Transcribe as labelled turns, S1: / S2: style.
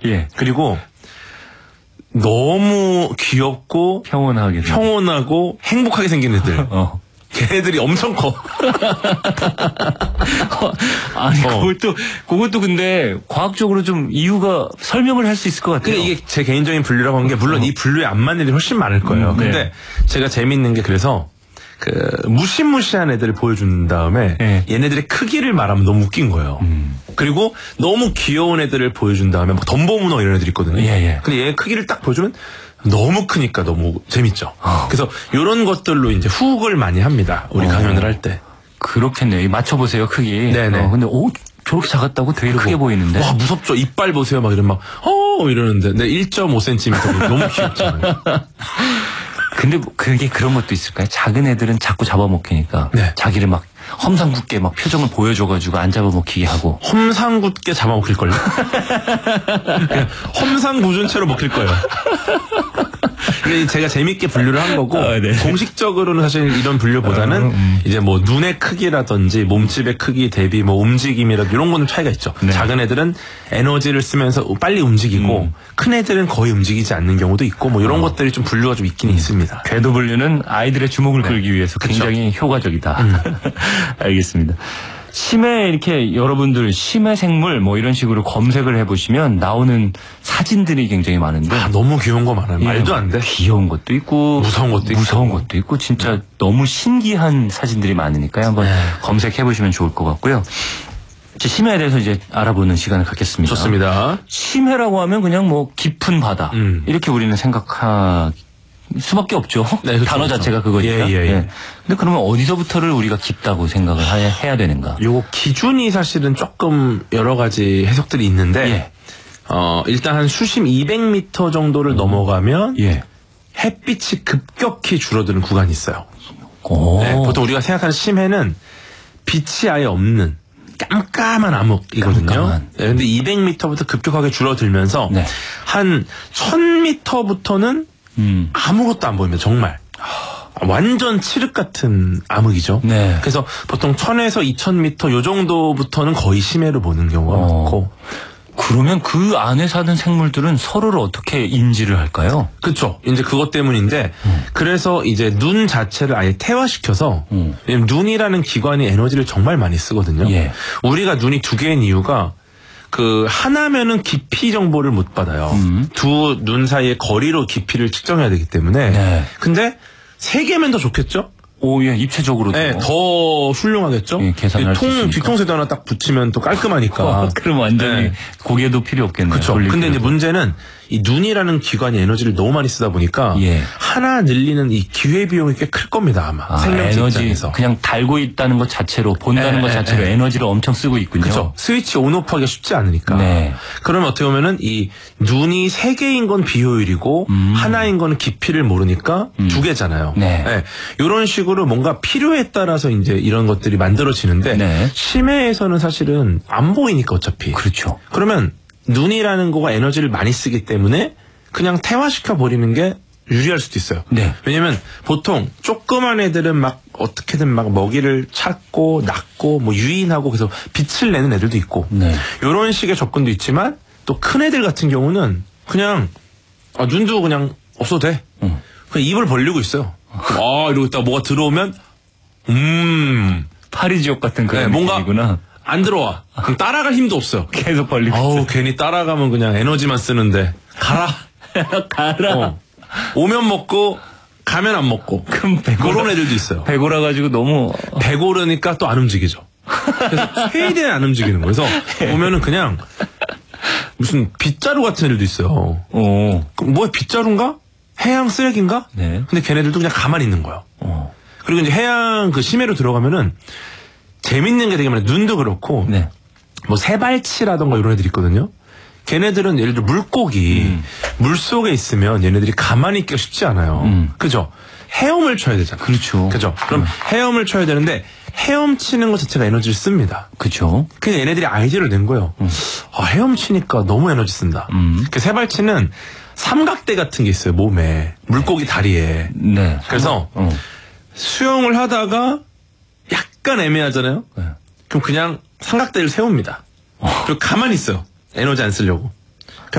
S1: 예.
S2: 그리고 너무 귀엽고 평온하고 행복하게 생긴 애들. 걔네들이 엄청 커.
S1: 아니, 그것도 근데 과학적으로 좀 이유가 설명을 할 수 있을 것 같아요.
S2: 근데 이게 제 개인적인 분류라고 하는 게 물론 이 분류에 안 맞는 애들이 훨씬 많을 거예요. 근데 제가 재밌는 게 그래서 무시무시한 애들을 보여준 다음에 얘네들의 크기를 말하면 너무 웃긴 거예요. 그리고 너무 귀여운 애들을 보여준 다음에 막 덤버문어 이런 애들 있거든요. 근데 얘 크기를 딱 보여주면 너무 크니까 너무 재밌죠. 그래서 이런 것들로 이제 훅을 많이 합니다. 우리 강연을 할 때.
S1: 그렇겠네요. 맞춰보세요, 크기.
S2: 네네.
S1: 근데 저렇게 작았다고 되게 크게 보이는데.
S2: 와, 무섭죠. 이빨 보세요. 막 이러면 이러는데. 근데 1.5cm 너무 귀엽잖아요.
S1: 근데 그게 그런 것도 있을까요? 작은 애들은 자꾸 잡아먹히니까 자기를 막 험상궂게 막 표정을 보여줘가지고 안 잡아먹히게 하고.
S2: 험상궂게 잡아먹힐걸요? 그냥 험상궂은 채로 먹힐 거예요. 제가 재밌게 분류를 한 거고 공식적으로는 사실 이런 분류보다는 이제 뭐 눈의 크기라든지 몸집의 크기 대비 뭐 움직임이라든지 이런 거는 차이가 있죠. 작은 애들은 에너지를 쓰면서 빨리 움직이고 큰 애들은 거의 움직이지 않는 경우도 있고 뭐 이런 것들이 좀 분류가 좀 있긴 있습니다.
S1: 궤도 분류는 아이들의 주목을 끌기 위해서 굉장히 효과적이다. 알겠습니다. 심해 이렇게 여러분들 심해 생물 뭐 이런 식으로 검색을 해보시면 나오는 사진들이 굉장히 많은데
S2: 너무 귀여운 거 많아요. 말도 안 돼.
S1: 귀여운 것도 있고
S2: 무서운 것도
S1: 있고 진짜 너무 신기한 사진들이 많으니까요. 한번 검색해보시면 좋을 것 같고요. 심해에 대해서 이제 알아보는 시간을 갖겠습니다.
S2: 좋습니다.
S1: 심해라고 하면 그냥 뭐 깊은 바다 이렇게 우리는 생각할 수밖에 없죠. 단어 자체가 그거니까. 근데 그러면 어디서부터를 우리가 깊다고 생각을 해야 되는가?
S2: 요거 기준이 사실은 조금 여러 가지 해석들이 있는데 일단 한 수심 200m 정도를 넘어가면 햇빛이 급격히 줄어드는 구간이 있어요. 보통 우리가 생각하는 심해는 빛이 아예 없는 깜깜한 암흑이거든요. 근데 200m부터 급격하게 줄어들면서 한 1000m부터는 아무것도 안 보입니다. 정말. 완전 칠흑 같은 암흑이죠. 그래서 보통 1000에서 2000m 요 정도부터는 거의 심해로 보는 경우가 많고.
S1: 그러면 그 안에 사는 생물들은 서로를 어떻게 인지를 할까요?
S2: 그렇죠. 이제 그것 때문인데 그래서 이제 눈 자체를 아예 태화시켜서 왜냐면 눈이라는 기관이 에너지를 정말 많이 쓰거든요. 우리가 눈이 두 개인 이유가 하나면은 깊이 정보를 못 받아요. 두 눈 사이의 거리로 깊이를 측정해야 되기 때문에. 근데 세 개면 더 좋겠죠?
S1: 입체적으로도.
S2: 더 훌륭하겠죠?
S1: 계산할 수 있으니까.
S2: 뒤통수에도 하나 딱 붙이면 또 깔끔하니까.
S1: 그럼 완전히 고개도 필요 없겠네요.
S2: 그렇죠. 근데 이제 문제는 이 눈이라는 기관이 에너지를 너무 많이 쓰다 보니까 하나 늘리는 이 기회비용이 꽤 클 겁니다, 아마. 생명체
S1: 에너지
S2: 입장에서.
S1: 그냥 달고 있다는 것 자체로, 본다는 것 자체로 에너지를 엄청 쓰고 있군요.
S2: 그렇죠. 스위치 온오프하기가 쉽지 않으니까. 그러면 어떻게 보면은 이 눈이 세 개인 건 비효율이고 하나인 건 깊이를 모르니까 두 개잖아요. 이런 식으로 뭔가 필요에 따라서 이제 이런 것들이 만들어지는데 심해에서는 사실은 안 보이니까 어차피.
S1: 그렇죠.
S2: 그러면 눈이라는 거가 에너지를 많이 쓰기 때문에 그냥 태화시켜 버리는 게 유리할 수도 있어요. 왜냐면 보통 조그만 애들은 막 어떻게든 막 먹이를 찾고 낳고 뭐 유인하고 그래서 빛을 내는 애들도 있고 이런 식의 접근도 있지만 또 큰 애들 같은 경우는 그냥 눈도 그냥 없어도 돼. 그냥 입을 벌리고 있어요. 이러고 있다가 뭐가 들어오면
S1: 파리지옥 같은 그런
S2: 뭔가
S1: 느낌이구나.
S2: 안 들어와. 그럼 따라갈 힘도 없어요.
S1: 계속 벌리고.
S2: 괜히 따라가면 그냥 에너지만 쓰는데 가라.
S1: 가라.
S2: 오면 먹고 가면 안 먹고.
S1: 그럼
S2: 그런 애들도 있어요.
S1: 배고라 가지고 너무
S2: 배고르니까 또 안 움직이죠. 그래서 최대한 안 움직이는 거예요. 그래서 보면은 그냥 무슨 빗자루 같은 애들도 있어요. 뭐야 빗자루인가? 해양 쓰레기인가? 근데 걔네들도 그냥 가만히 있는 거예요. 그리고 이제 해양 심해로 들어가면은 재밌는 게 되게 많아요. 눈도 그렇고 뭐 새발치라던가 이런 애들이 있거든요. 걔네들은 예를 들어 물고기 물속에 있으면 얘네들이 가만히 있기가 쉽지 않아요. 그죠? 헤엄을 쳐야 되잖아요.
S1: 그렇죠.
S2: 그죠? 그럼 헤엄을 쳐야 되는데 헤엄치는 것 자체가 에너지를 씁니다.
S1: 그렇죠.
S2: 그냥 얘네들이 아이디어를 낸 거예요. 헤엄치니까 너무 에너지 쓴다. 그 새발치는 삼각대 같은 게 있어요. 몸에. 물고기 다리에. 그래서 수영을 하다가 약간 애매하잖아요. 그럼 그냥 삼각대를 세웁니다. 그리고 가만히 있어요. 에너지 안 쓰려고.